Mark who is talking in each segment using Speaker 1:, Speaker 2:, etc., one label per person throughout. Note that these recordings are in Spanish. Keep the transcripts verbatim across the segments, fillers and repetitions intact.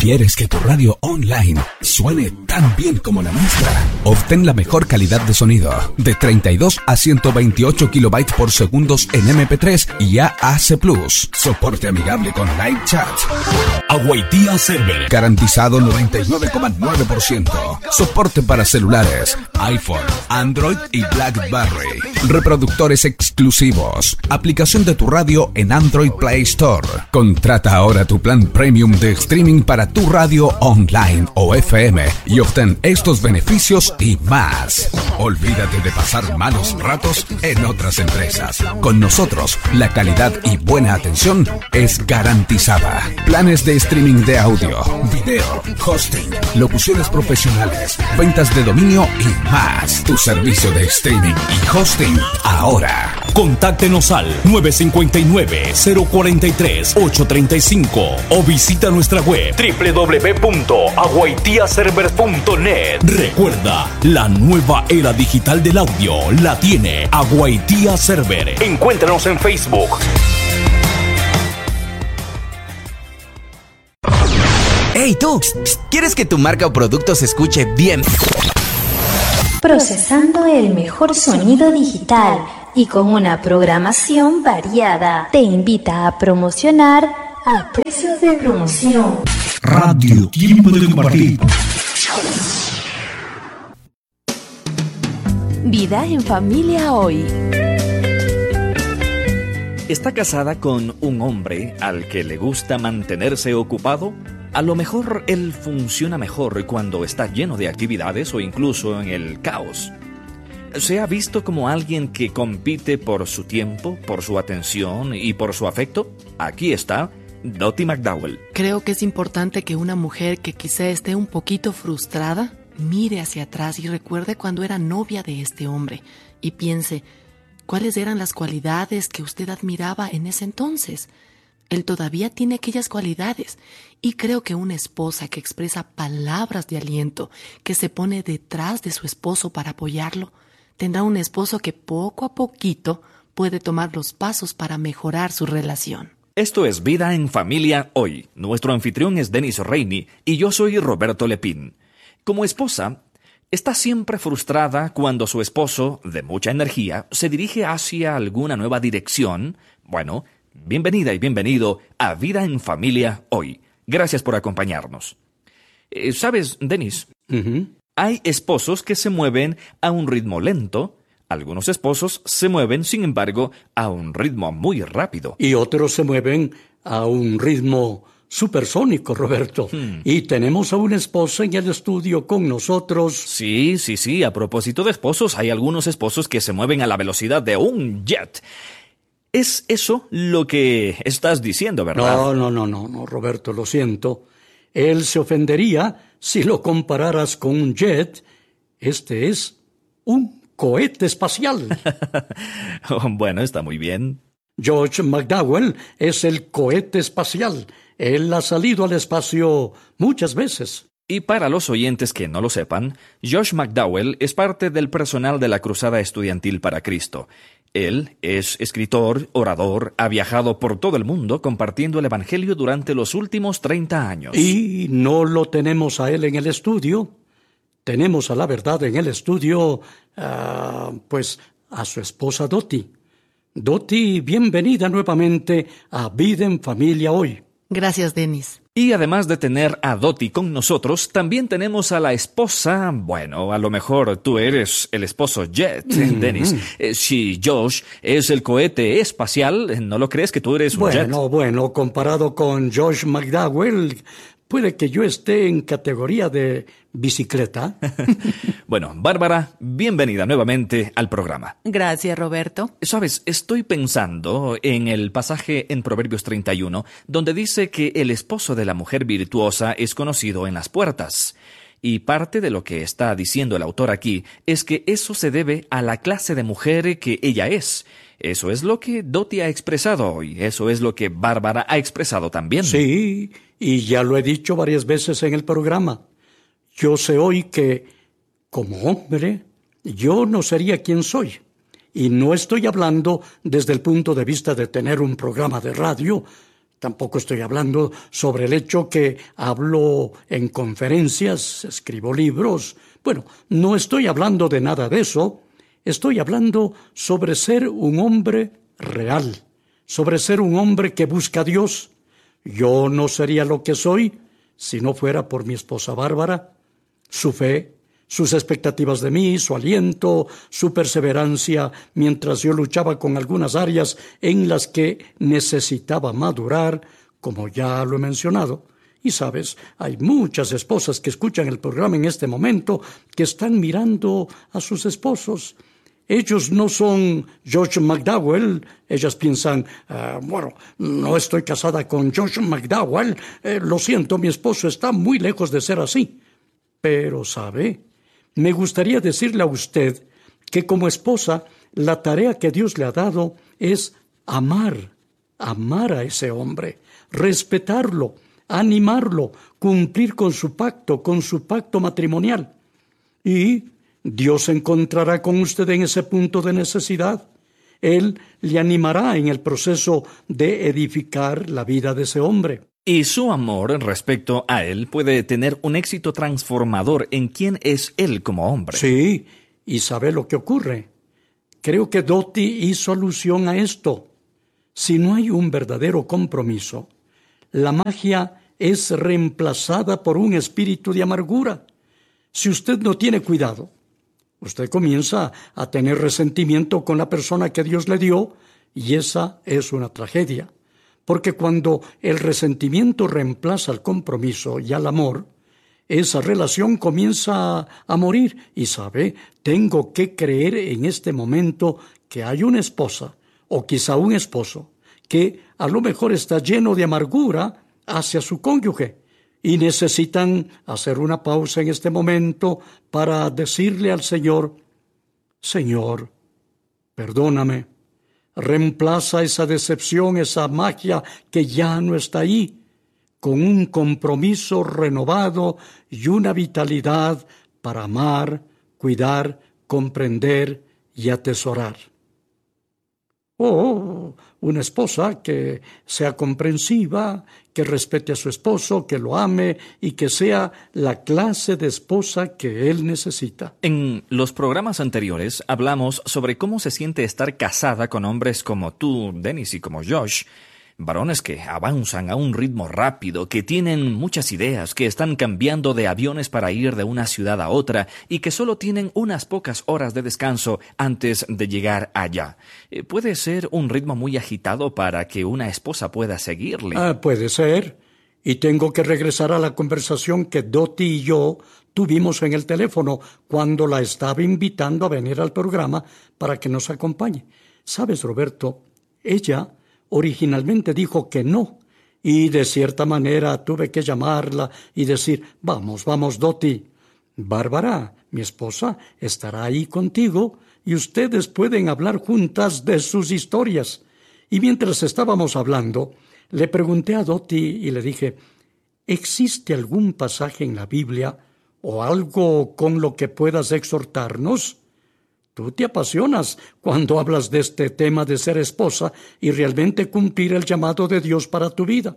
Speaker 1: ¿Quieres que tu radio online suene tan bien como la nuestra? Obtén la mejor calidad de sonido de treinta y dos a ciento veintiocho kilobytes por segundos en eme pe tres y A A C plus. Soporte amigable con live chat. Aguaitía Server. Garantizado noventa y nueve coma nueve por ciento. Soporte para celulares, iPhone, Android y BlackBerry. Reproductores exclusivos. Aplicación de tu radio en Android Play Store. Contrata ahora tu plan premium de streaming para tu radio online o F M y obtén estos beneficios y más. Olvídate de pasar malos ratos en otras empresas. Con nosotros, la calidad y buena atención es garantizada. Planes de streaming de audio, video, hosting, locuciones profesionales, ventas de dominio y más. Tu servicio de streaming y hosting ahora.
Speaker 2: Contáctenos al nueve cinco nueve, cero cuatro tres, ocho tres cinco o visita nuestra web doble u doble u doble u punto aguaitía server punto net. Recuerda, la nueva era digital del audio la tiene Aguaitía Server. Encuéntranos en Facebook.
Speaker 3: ¡Hey tú! ¿Quieres que tu marca o producto se escuche bien?
Speaker 4: Procesando el mejor sonido digital y con una programación variada, te invita a promocionar a precios de promoción.
Speaker 2: Radio Tiempo de Compartir.
Speaker 5: Vida en familia hoy.
Speaker 6: ¿Está casada con un hombre al que le gusta mantenerse ocupado? A lo mejor él funciona mejor cuando está lleno de actividades o incluso en el caos. ¿Se ha visto como alguien que compite por su tiempo, por su atención y por su afecto? Aquí está Dottie McDowell.
Speaker 7: Creo que es importante que una mujer que quizá esté un poquito frustrada mire hacia atrás y recuerde cuando era novia de este hombre y piense, ¿cuáles eran las cualidades que usted admiraba en ese entonces? Él todavía tiene aquellas cualidades y creo que una esposa que expresa palabras de aliento, que se pone detrás de su esposo para apoyarlo, tendrá un esposo que poco a poquito puede tomar los pasos para mejorar su relación.
Speaker 6: Esto es Vida en Familia Hoy. Nuestro anfitrión es Dennis Reini y yo soy Roberto Lepín. Como esposa, está siempre frustrada cuando su esposo, de mucha energía, se dirige hacia alguna nueva dirección. Bueno, bienvenida y bienvenido a Vida en Familia Hoy. Gracias por acompañarnos. Eh, ¿Sabes, Dennis?
Speaker 8: Uh-huh.
Speaker 6: Hay esposos que se mueven a un ritmo lento. Algunos esposos se mueven, sin embargo, a un ritmo muy rápido.
Speaker 8: Y otros se mueven a un ritmo supersónico, Roberto.
Speaker 6: Hmm.
Speaker 8: Y tenemos a una esposa en el estudio con nosotros.
Speaker 6: Sí, sí, sí. A propósito de esposos, hay algunos esposos que se mueven a la velocidad de un jet. ¿Es eso lo que estás diciendo, verdad?
Speaker 8: No, no, no, no, no, Roberto, lo siento. Él se ofendería si lo compararas con un jet. Este es un cohete espacial.
Speaker 6: Oh, bueno, está muy bien.
Speaker 8: Josh McDowell es el cohete espacial. Él ha salido al espacio muchas veces.
Speaker 6: Y para los oyentes que no lo sepan, Josh McDowell es parte del personal de la Cruzada Estudiantil para Cristo. Él es escritor, orador, ha viajado por todo el mundo compartiendo el Evangelio durante los últimos treinta años.
Speaker 8: Y no lo tenemos a él en el estudio. Tenemos a la verdad en el estudio, uh, pues, a su esposa Dottie. Dottie, bienvenida nuevamente a Vida en Familia Hoy.
Speaker 7: Gracias, Dennis.
Speaker 6: Y además de tener a Dottie con nosotros, también tenemos a la esposa. Bueno, a lo mejor tú eres el esposo Jet, mm-hmm. Dennis. Eh, si Josh es el cohete espacial, ¿no lo crees que tú eres un
Speaker 8: bueno,
Speaker 6: Jet?
Speaker 8: Bueno, bueno, comparado con Josh McDowell, puede que yo esté en categoría de bicicleta.
Speaker 6: Bueno, Bárbara, bienvenida nuevamente al programa.
Speaker 5: Gracias, Roberto.
Speaker 6: Sabes, estoy pensando en el pasaje en Proverbios treinta y uno, donde dice que el esposo de la mujer virtuosa es conocido en las puertas. Y parte de lo que está diciendo el autor aquí es que eso se debe a la clase de mujer que ella es. Eso es lo que Dottie ha expresado hoy. Eso es lo que Bárbara ha expresado también.
Speaker 8: Sí, y ya lo he dicho varias veces en el programa. Yo sé hoy que, como hombre, yo no sería quien soy. Y no estoy hablando desde el punto de vista de tener un programa de radio. Tampoco estoy hablando sobre el hecho que hablo en conferencias, escribo libros. Bueno, no estoy hablando de nada de eso. Estoy hablando sobre ser un hombre real, sobre ser un hombre que busca a Dios. Yo no sería lo que soy si no fuera por mi esposa Bárbara, su fe, sus expectativas de mí, su aliento, su perseverancia, mientras yo luchaba con algunas áreas en las que necesitaba madurar, como ya lo he mencionado. Y sabes, hay muchas esposas que escuchan el programa en este momento que están mirando a sus esposos. Ellos no son Josh McDowell. Ellas piensan, uh, bueno, no estoy casada con Josh McDowell. Eh, lo siento, mi esposo está muy lejos de ser así. Pero, ¿sabe? Me gustaría decirle a usted que como esposa, la tarea que Dios le ha dado es amar, amar a ese hombre, respetarlo, animarlo, cumplir con su pacto, con su pacto matrimonial. Y Dios se encontrará con usted en ese punto de necesidad. Él le animará en el proceso de edificar la vida de ese hombre.
Speaker 6: Y su amor respecto a él puede tener un éxito transformador en quién es él como hombre.
Speaker 8: Sí, y ¿sabe lo que ocurre? Creo que Dottie hizo alusión a esto. Si no hay un verdadero compromiso, la magia es reemplazada por un espíritu de amargura. Si usted no tiene cuidado, usted comienza a tener resentimiento con la persona que Dios le dio, y esa es una tragedia. Porque cuando el resentimiento reemplaza al compromiso y al amor, esa relación comienza a morir. Y sabe, tengo que creer en este momento que hay una esposa, o quizá un esposo, que a lo mejor está lleno de amargura hacia su cónyuge, y necesitan hacer una pausa en este momento para decirle al Señor: Señor, perdóname. Reemplaza esa decepción, esa magia que ya no está ahí, con un compromiso renovado y una vitalidad para amar, cuidar, comprender y atesorar. O una esposa que sea comprensiva, que respete a su esposo, que lo ame y que sea la clase de esposa que él necesita.
Speaker 6: En los programas anteriores hablamos sobre cómo se siente estar casada con hombres como tú, Dennis, y como Josh. Varones que avanzan a un ritmo rápido, que tienen muchas ideas, que están cambiando de aviones para ir de una ciudad a otra y que solo tienen unas pocas horas de descanso antes de llegar allá. ¿Puede ser un ritmo muy agitado para que una esposa pueda seguirle?
Speaker 8: Ah, puede ser. Y tengo que regresar a la conversación que Dottie y yo tuvimos en el teléfono cuando la estaba invitando a venir al programa para que nos acompañe. ¿Sabes, Roberto? Ella originalmente dijo que no, y de cierta manera tuve que llamarla y decir: vamos, vamos, Dottie. Bárbara, mi esposa, estará ahí contigo y ustedes pueden hablar juntas de sus historias. Y mientras estábamos hablando, le pregunté a Dottie y le dije: ¿existe algún pasaje en la Biblia o algo con lo que puedas exhortarnos? Tú te apasionas cuando hablas de este tema de ser esposa y realmente cumplir el llamado de Dios para tu vida.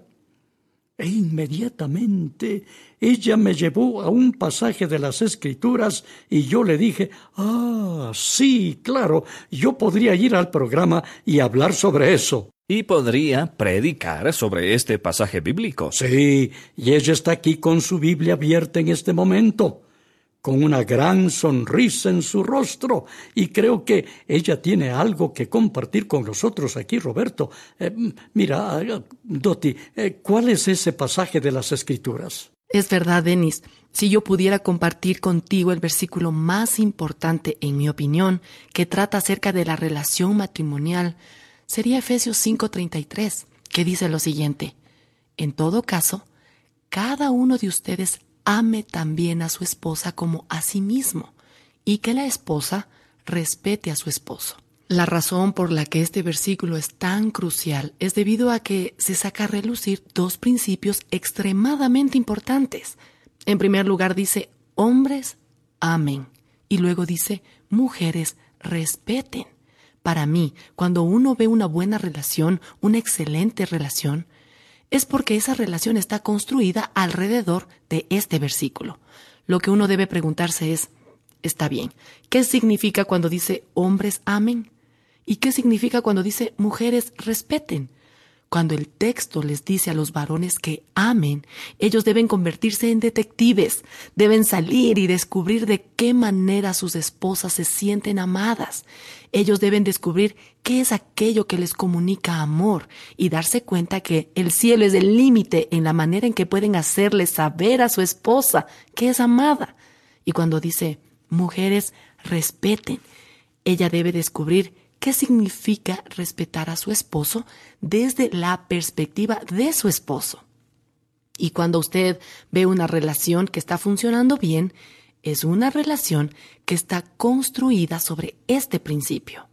Speaker 8: E inmediatamente ella me llevó a un pasaje de las Escrituras y yo le dije: ah, sí, claro, yo podría ir al programa y hablar sobre eso.
Speaker 6: Y podría predicar sobre este pasaje bíblico.
Speaker 8: Sí, y ella está aquí con su Biblia abierta en este momento, con una gran sonrisa en su rostro, y creo que ella tiene algo que compartir con nosotros aquí, Roberto. Eh, mira, Dottie, eh, ¿cuál es ese pasaje de las Escrituras?
Speaker 7: Es verdad, Dennis. Si yo pudiera compartir contigo el versículo más importante, en mi opinión, que trata acerca de la relación matrimonial, sería Efesios cinco treinta y tres, que dice lo siguiente: en todo caso, cada uno de ustedes ame también a su esposa como a sí mismo, y que la esposa respete a su esposo. La razón por la que este versículo es tan crucial es debido a que se saca a relucir dos principios extremadamente importantes. En primer lugar dice: hombres, amen, y luego dice: mujeres, respeten. Para mí, cuando uno ve una buena relación, una excelente relación, es porque esa relación está construida alrededor de este versículo. Lo que uno debe preguntarse es, está bien, ¿qué significa cuando dice hombres amen? ¿Y qué significa cuando dice mujeres respeten? Cuando el texto les dice a los varones que amen, ellos deben convertirse en detectives, deben salir y descubrir de qué manera sus esposas se sienten amadas. Ellos deben descubrir qué es aquello que les comunica amor y darse cuenta que el cielo es el límite en la manera en que pueden hacerle saber a su esposa que es amada. Y cuando dice mujeres respeten, ella debe descubrir ¿qué significa respetar a su esposo desde la perspectiva de su esposo? Y cuando usted ve una relación que está funcionando bien, es una relación que está construida sobre este principio.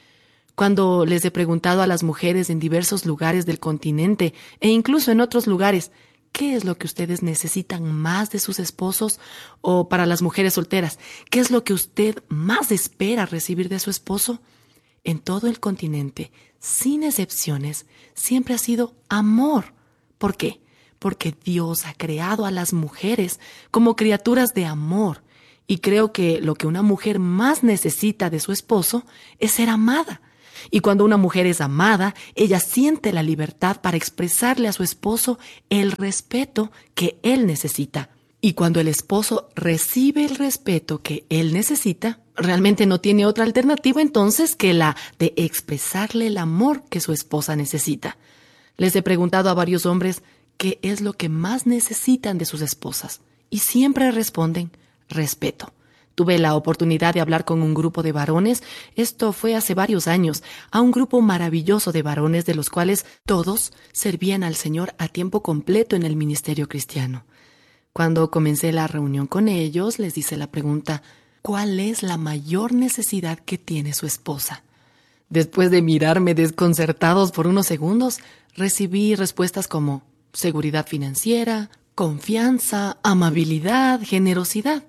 Speaker 7: Cuando les he preguntado a las mujeres en diversos lugares del continente e incluso en otros lugares, ¿qué es lo que ustedes necesitan más de sus esposos? O para las mujeres solteras, ¿qué es lo que usted más espera recibir de su esposo? En todo el continente, sin excepciones, siempre ha sido amor. ¿Por qué? Porque Dios ha creado a las mujeres como criaturas de amor. Y creo que lo que una mujer más necesita de su esposo es ser amada. Y cuando una mujer es amada, ella siente la libertad para expresarle a su esposo el respeto que él necesita. Y cuando el esposo recibe el respeto que él necesita, realmente no tiene otra alternativa entonces que la de expresarle el amor que su esposa necesita. Les he preguntado a varios hombres qué es lo que más necesitan de sus esposas y siempre responden respeto. Tuve la oportunidad de hablar con un grupo de varones, esto fue hace varios años, a un grupo maravilloso de varones de los cuales todos servían al Señor a tiempo completo en el ministerio cristiano. Cuando comencé la reunión con ellos, les hice la pregunta, ¿cuál es la mayor necesidad que tiene su esposa? Después de mirarme desconcertados por unos segundos, recibí respuestas como seguridad financiera, confianza, amabilidad, generosidad.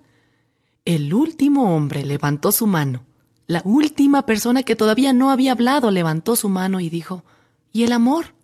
Speaker 7: El último hombre levantó su mano. La última persona que todavía no había hablado levantó su mano y dijo, ¿y el amor?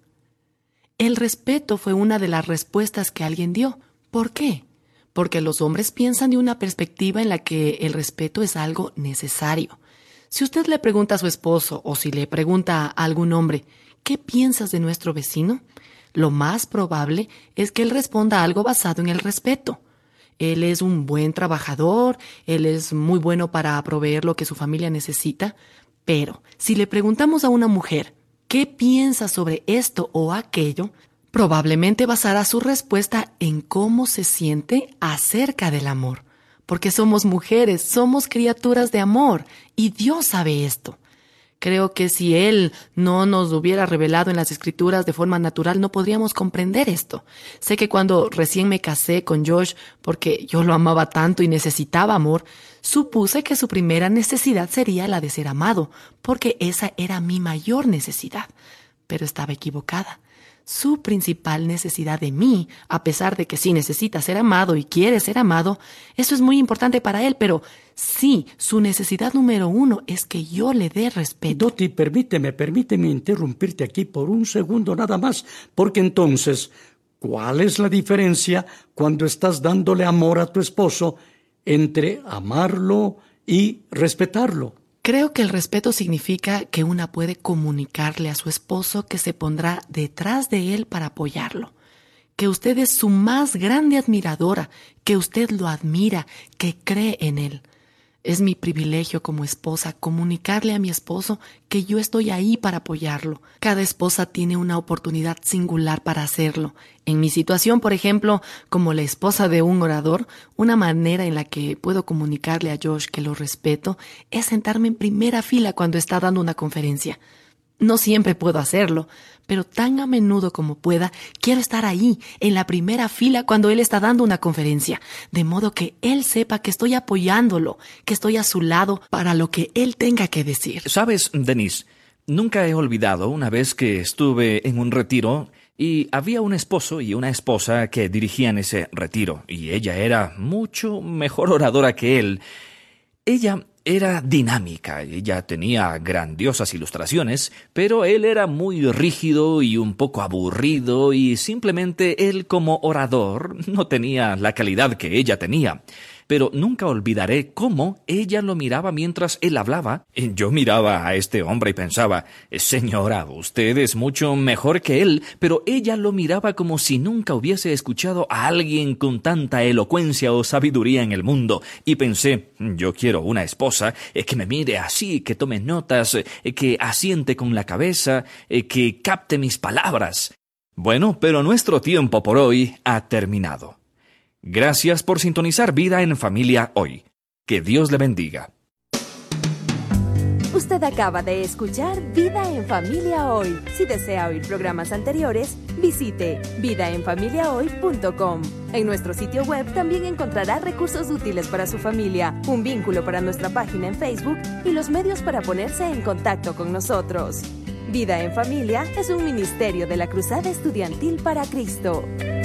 Speaker 7: El respeto fue una de las respuestas que alguien dio. ¿Por qué? Porque los hombres piensan de una perspectiva en la que el respeto es algo necesario. Si usted le pregunta a su esposo o si le pregunta a algún hombre, ¿qué piensas de nuestro vecino? Lo más probable es que él responda algo basado en el respeto. Él es un buen trabajador, él es muy bueno para proveer lo que su familia necesita, pero si le preguntamos a una mujer, ¿qué piensa sobre esto o aquello? Probablemente basará su respuesta en cómo se siente acerca del amor, porque somos mujeres, somos criaturas de amor, y Dios sabe esto. Creo que si Él no nos hubiera revelado en las Escrituras de forma natural, no podríamos comprender esto. Sé que cuando recién me casé con Josh, porque yo lo amaba tanto y necesitaba amor, supuse que su primera necesidad sería la de ser amado, porque esa era mi mayor necesidad. Pero estaba equivocada. Su principal necesidad de mí, a pesar de que sí necesita ser amado y quiere ser amado, eso es muy importante para él, pero sí, su necesidad número uno es que yo le dé respeto.
Speaker 8: Dottie, permíteme, permíteme interrumpirte aquí por un segundo nada más, porque entonces, ¿cuál es la diferencia cuando estás dándole amor a tu esposo entre amarlo y respetarlo?
Speaker 7: Creo que el respeto significa que una puede comunicarle a su esposo que se pondrá detrás de él para apoyarlo, que usted es su más grande admiradora, que usted lo admira, que cree en él. Es mi privilegio como esposa comunicarle a mi esposo que yo estoy ahí para apoyarlo. Cada esposa tiene una oportunidad singular para hacerlo. En mi situación, por ejemplo, como la esposa de un orador, una manera en la que puedo comunicarle a Josh que lo respeto es sentarme en primera fila cuando está dando una conferencia. No siempre puedo hacerlo, pero tan a menudo como pueda, quiero estar ahí, en la primera fila cuando él está dando una conferencia, de modo que él sepa que estoy apoyándolo, que estoy a su lado para lo que él tenga que decir.
Speaker 6: ¿Sabes, Denise? Nunca he olvidado una vez que estuve en un retiro y había un esposo y una esposa que dirigían ese retiro, y ella era mucho mejor oradora que él. Ella era dinámica, ella tenía grandiosas ilustraciones, pero él era muy rígido y un poco aburrido y simplemente él como orador no tenía la calidad que ella tenía. Pero nunca olvidaré cómo ella lo miraba mientras él hablaba. Yo miraba a este hombre y pensaba, señora, usted es mucho mejor que él, pero ella lo miraba como si nunca hubiese escuchado a alguien con tanta elocuencia o sabiduría en el mundo. Y pensé, yo quiero una esposa que me mire así, que tome notas, que asiente con la cabeza, que capte mis palabras. Bueno, pero nuestro tiempo por hoy ha terminado. Gracias por sintonizar Vida en Familia hoy. Que Dios le bendiga.
Speaker 5: Usted acaba de escuchar Vida en Familia hoy. Si desea oír programas anteriores, visite vida en familia hoy punto com. En nuestro sitio web también encontrará recursos útiles para su familia, un vínculo para nuestra página en Facebook y los medios para ponerse en contacto con nosotros. Vida en Familia es un ministerio de la Cruzada Estudiantil para Cristo.